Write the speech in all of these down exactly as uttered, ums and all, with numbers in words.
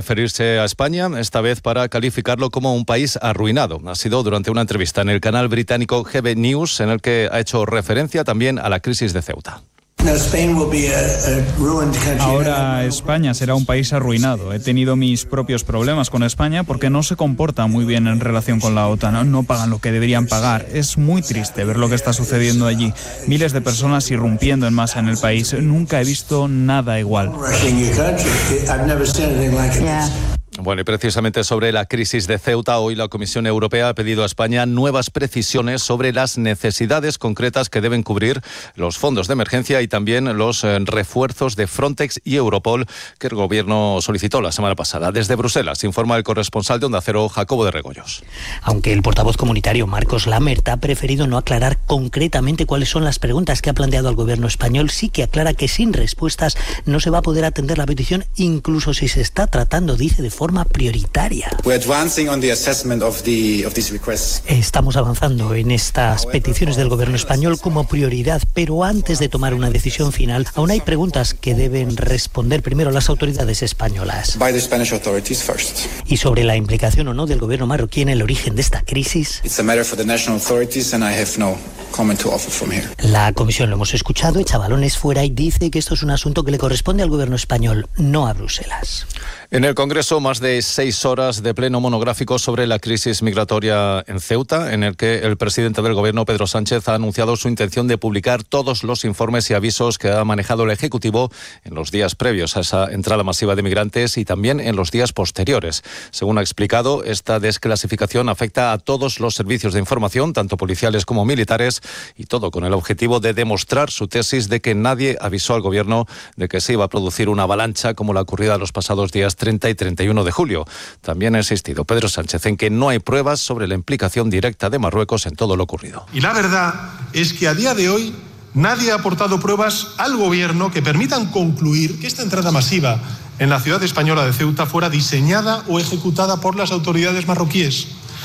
referirse a España, esta vez para calificarlo como un país arruinado. Ha sido durante una entrevista en el canal británico G B News, en el que ha hecho referencia también a la crisis de Ceuta. Ahora España será un país arruinado. He tenido mis propios problemas con España porque no se comporta muy bien en relación con la OTAN. No pagan lo que deberían pagar. Es muy triste ver lo que está sucediendo allí. Miles de personas irrumpiendo en masa en el país. Nunca he visto nada igual. Bueno, y precisamente sobre la crisis de Ceuta, hoy la Comisión Europea ha pedido a España nuevas precisiones sobre las necesidades concretas que deben cubrir los fondos de emergencia y también los eh, refuerzos de Frontex y Europol que el Gobierno solicitó la semana pasada. Desde Bruselas informa el corresponsal de Onda Cero, Jacobo de Regoyos. Aunque el portavoz comunitario Marcos Lamert ha preferido no aclarar concretamente cuáles son las preguntas que ha planteado al Gobierno español, sí que aclara que sin respuestas no se va a poder atender la petición, incluso si se está tratando, dice, de forma prioritaria. Estamos avanzando en estas peticiones del Gobierno español como prioridad, pero antes de tomar una decisión final, aún hay preguntas que deben responder primero las autoridades españolas. Y sobre la implicación o no del Gobierno marroquí en el origen de esta crisis, la Comisión, lo hemos escuchado, echa balones fuera y dice que esto es un asunto que le corresponde al Gobierno español, no a Bruselas. En el Congreso, más de seis horas de pleno monográfico sobre la crisis migratoria en Ceuta, en el que el presidente del Gobierno, Pedro Sánchez, ha anunciado su intención de publicar todos los informes y avisos que ha manejado el Ejecutivo en los días previos a esa entrada masiva de migrantes y también en los días posteriores. Según ha explicado, esta desclasificación afecta a todos los servicios de información, tanto policiales como militares, y todo con el objetivo de demostrar su tesis de que nadie avisó al Gobierno de que se iba a producir una avalancha como la ocurrida los pasados días treinta y treinta y uno de julio. También ha insistido Pedro Sánchez en que no hay pruebas sobre la implicación directa de Marruecos en todo lo ocurrido. Y la verdad es que a día de hoy nadie ha aportado pruebas al Gobierno que permitan concluir que esta entrada masiva en la ciudad española de Ceuta fuera diseñada o ejecutada por las autoridades marroquíes.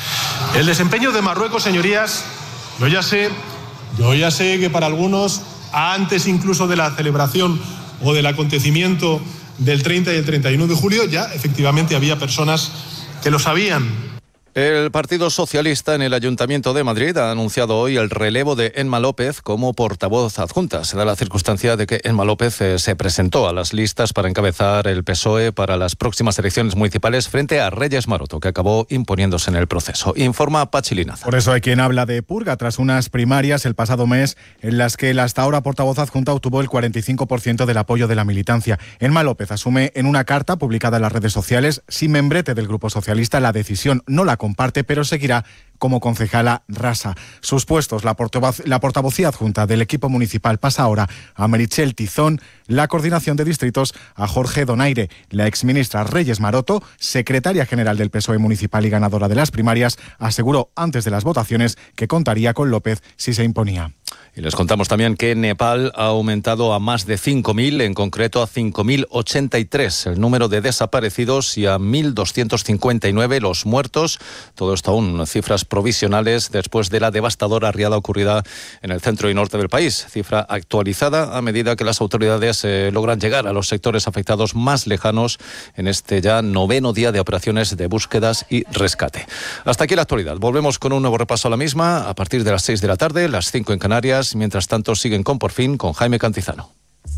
El desempeño de Marruecos, señorías, yo ya sé, yo ya sé que para algunos, antes incluso de la celebración o del acontecimiento del treinta y el treinta y uno de julio, ya efectivamente había personas que lo sabían. El Partido Socialista en el Ayuntamiento de Madrid ha anunciado hoy el relevo de Emma López como portavoz adjunta. Se da la circunstancia de que Emma López eh, se presentó a las listas para encabezar el P S O E para las próximas elecciones municipales frente a Reyes Maroto, que acabó imponiéndose en el proceso. Informa Pachi Linaza. Por eso hay quien habla de purga tras unas primarias el pasado mes en las que el hasta ahora portavoz adjunta obtuvo el cuarenta y cinco por ciento del apoyo de la militancia. Emma López asume en una carta publicada en las redes sociales, sin membrete del Grupo Socialista, la decisión no la comparte, pero seguirá como concejala rasa. Sus puestos, la, portavoz, la portavocía adjunta del equipo municipal pasa ahora a Meritxell Tizón, la coordinación de distritos a Jorge Donaire, la exministra Reyes Maroto, secretaria general del P S O E municipal y ganadora de las primarias, aseguró antes de las votaciones que contaría con López si se imponía. Y les contamos también que Nepal ha aumentado a más de cinco mil, en concreto a cinco mil ochenta y tres el número de desaparecidos y a mil doscientos cincuenta y nueve los muertos. Todo esto aún cifras provisionales después de la devastadora riada ocurrida en el centro y norte del país. Cifra actualizada a medida que las autoridades eh, logran llegar a los sectores afectados más lejanos en este ya noveno día de operaciones de búsquedas y rescate. Hasta aquí la actualidad. Volvemos con un nuevo repaso a la misma a partir de las seis de la tarde, las cinco en Canarias. Mientras tanto, siguen con Por Fin con Jaime Cantizano.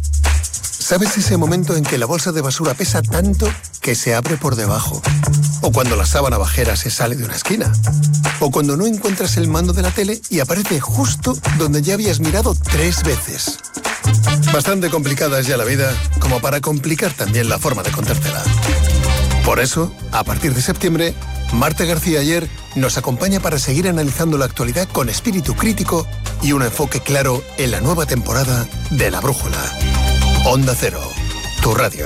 ¿Sabes ese momento en que la bolsa de basura pesa tanto que se abre por debajo? O cuando la sábana bajera se sale de una esquina. O cuando no encuentras el mando de la tele y aparece justo donde ya habías mirado tres veces. Bastante complicada es ya la vida como para complicar también la forma de contártela. Por eso, a partir de septiembre, Marta García Ayer nos acompaña para seguir analizando la actualidad con espíritu crítico y un enfoque claro en la nueva temporada de La Brújula. Onda Cero, tu radio.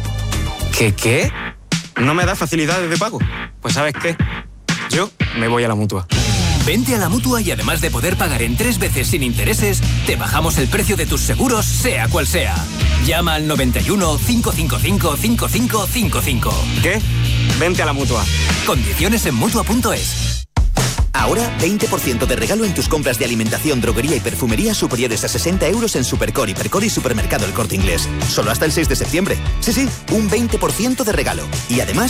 ¿Qué qué? ¿No me da facilidades de pago? Pues ¿sabes qué? Yo me voy a la Mutua. Vente a la Mutua y además de poder pagar en tres veces sin intereses, te bajamos el precio de tus seguros, sea cual sea. Llama al noventa y uno, cinco cinco cinco, cinco cinco cinco cinco. ¿Qué? Vente a la Mutua. Condiciones en Mutua punto es. Ahora, veinte por ciento de regalo en tus compras de alimentación, droguería y perfumería superiores a sesenta euros en Supercore, Hipercore y Supermercado El Corte Inglés. Solo hasta el seis de septiembre. Sí, sí, un veinte por ciento de regalo. Y además,